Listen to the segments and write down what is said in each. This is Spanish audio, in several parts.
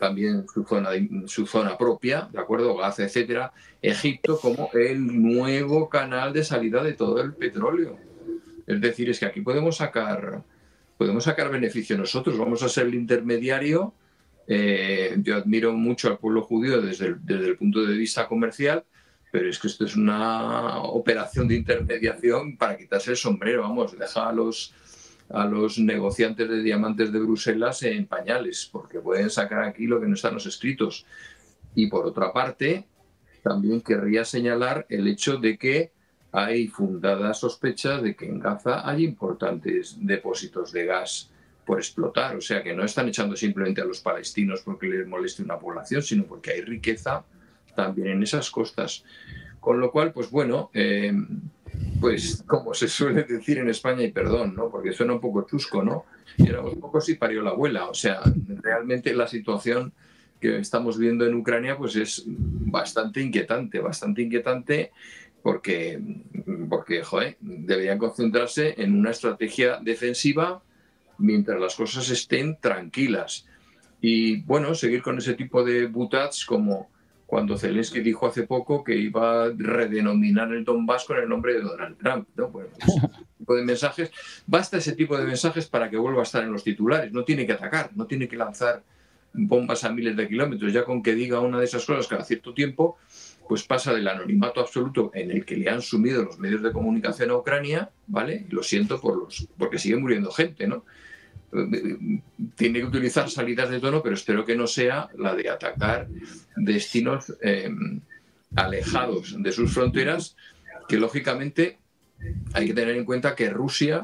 también su zona propia, ¿de acuerdo? Gaza, etcétera. Egipto como el nuevo canal de salida de todo el petróleo. Es decir, es que aquí podemos sacar beneficio nosotros, vamos a ser el intermediario. Yo admiro mucho al pueblo judío desde el punto de vista comercial, pero es que esto es una operación de intermediación para quitarse el sombrero, vamos, deja a los negociantes de diamantes de Bruselas en pañales, porque pueden sacar aquí lo que no están los escritos. Y por otra parte, también querría señalar el hecho de que hay fundadas sospechas de que en Gaza hay importantes depósitos de gas por explotar. O sea, que no están echando simplemente a los palestinos porque les moleste una población, sino porque hay riqueza también en esas costas. Con lo cual, pues bueno, pues como se suele decir en España, y perdón, ¿no? Porque suena un poco chusco, ¿no? Y éramos pocos y parió la abuela. O sea, realmente la situación que estamos viendo en Ucrania pues es bastante inquietante porque joder, deberían concentrarse en una estrategia defensiva mientras las cosas estén tranquilas. Y bueno, seguir con ese tipo de butats como cuando Zelensky dijo hace poco que iba a redenominar el Donbass con el nombre de Donald Trump, ¿no? Bueno, pues, ese tipo de mensajes, basta ese tipo de mensajes para que vuelva a estar en los titulares. No tiene que atacar, no tiene que lanzar bombas a miles de kilómetros. Ya con que diga una de esas cosas cada cierto tiempo, pues pasa del anonimato absoluto en el que le han sumido los medios de comunicación a Ucrania, ¿vale? Y lo siento porque sigue muriendo gente, ¿no? Tiene que utilizar salidas de tono, pero espero que no sea la de atacar destinos alejados de sus fronteras, que lógicamente hay que tener en cuenta que Rusia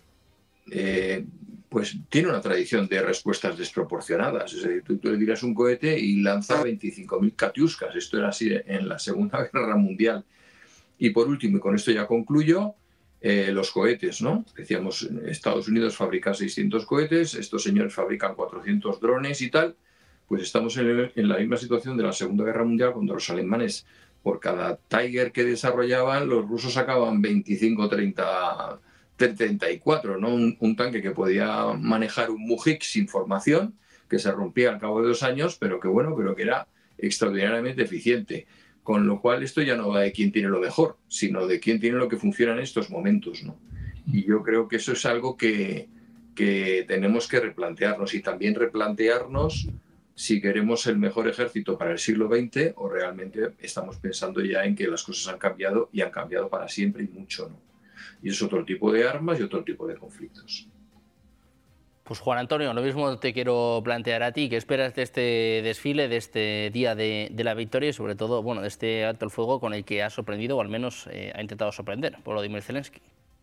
pues tiene una tradición de respuestas desproporcionadas. Es decir, tú le tiras un cohete y lanza 25.000 Katyushkas. Esto era así en la Segunda Guerra Mundial. Y por último, y con esto ya concluyo, los cohetes, ¿no? Decíamos, Estados Unidos fabrica 600 cohetes, estos señores fabrican 400 drones y tal. Pues estamos en la misma situación de la Segunda Guerra Mundial, cuando los alemanes, por cada Tiger que desarrollaban, los rusos sacaban 25, 30, 34, ¿no? Un tanque que podía manejar un Mujik sin formación, que se rompía al cabo de 2 años, pero que era extraordinariamente eficiente. Con lo cual esto ya no va de quién tiene lo mejor, sino de quién tiene lo que funciona en estos momentos, ¿no? Y yo creo que eso es algo que tenemos que replantearnos, y también replantearnos si queremos el mejor ejército para el siglo XX o realmente estamos pensando ya en que las cosas han cambiado y han cambiado para siempre y mucho, ¿no? Y es otro tipo de armas y otro tipo de conflictos. Pues Juan Antonio, lo mismo te quiero plantear a ti. ¿Qué esperas de este desfile, de este día de la victoria y sobre todo, bueno, de este alto el fuego con el que ha sorprendido, o al menos ha intentado sorprender Volodymyr Zelensky?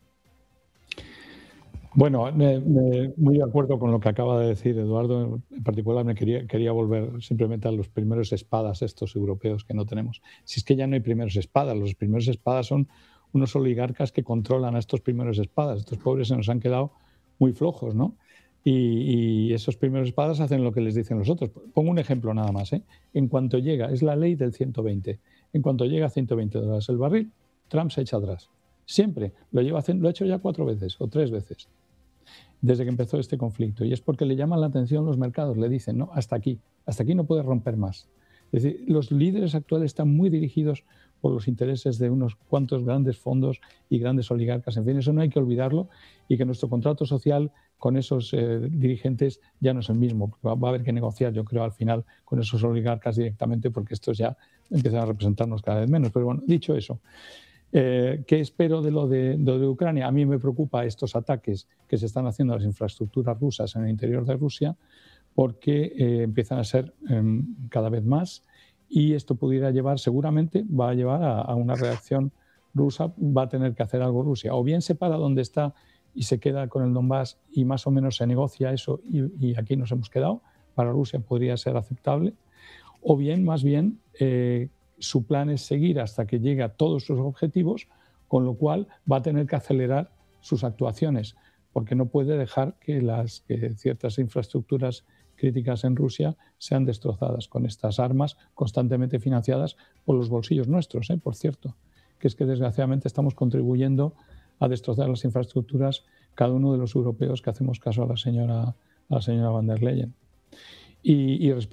Bueno, muy de acuerdo con lo que acaba de decir Eduardo. En particular me quería volver simplemente a los primeros espadas estos europeos que no tenemos. Si es que ya no hay primeros espadas, los primeros espadas son unos oligarcas que controlan a estos primeros espadas. Estos pobres se nos han quedado muy flojos, ¿no? Y esos primeros espadas hacen lo que les dicen los otros. Pongo un ejemplo nada más, ¿eh? En cuanto llega, es la ley del 120, en cuanto llega a $120 el barril, Trump se echa atrás. Siempre. Lo ha hecho ya 4 veces o 3 veces desde que empezó este conflicto. Y es porque le llaman la atención los mercados, le dicen, no, hasta aquí no puedes romper más. Es decir, los líderes actuales están muy dirigidos por los intereses de unos cuantos grandes fondos y grandes oligarcas. En fin, eso no hay que olvidarlo, y que nuestro contrato social con esos dirigentes ya no es el mismo, porque va a haber que negociar, yo creo, al final con esos oligarcas directamente, porque estos ya empiezan a representarnos cada vez menos. Pero bueno, dicho eso, ¿qué espero de lo de Ucrania? A mí me preocupa estos ataques que se están haciendo a las infraestructuras rusas en el interior de Rusia, porque empiezan a ser cada vez más, y esto pudiera llevar, seguramente va a llevar a una reacción rusa. Va a tener que hacer algo Rusia, o bien se para donde está y se queda con el Donbass y más o menos se negocia eso, y aquí nos hemos quedado. Para Rusia podría ser aceptable, o bien, más bien, su plan es seguir hasta que llegue a todos sus objetivos, con lo cual va a tener que acelerar sus actuaciones, porque no puede dejar que ciertas infraestructuras críticas en Rusia sean destrozadas con estas armas constantemente financiadas por los bolsillos nuestros, por cierto, que es que desgraciadamente estamos contribuyendo a destrozar las infraestructuras cada uno de los europeos que hacemos caso a la señora van der Leyen. Y respecto